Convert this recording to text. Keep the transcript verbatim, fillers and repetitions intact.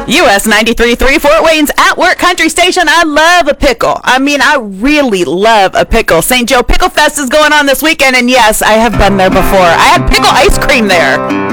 U S ninety-three point three Fort Wayne's At Work Country Station. I love a pickle. I mean, I really love a pickle. Saint Joe Pickle Fest is going on this weekend, and yes, I have been there before. I had pickle ice cream there.